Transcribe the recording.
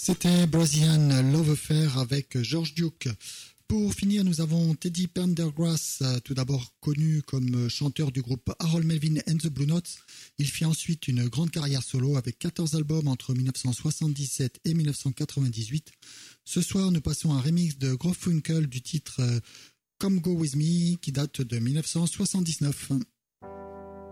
C'était Brazilian Love Affair avec George Duke. Pour finir, nous avons Teddy Pendergrass, tout d'abord connu comme chanteur du groupe Harold Melvin and the Blue Notes. Il fit ensuite une grande carrière solo avec 14 albums entre 1977 et 1998. Ce soir, nous passons un remix de Garfunkel du titre Come Go With Me qui date de 1979.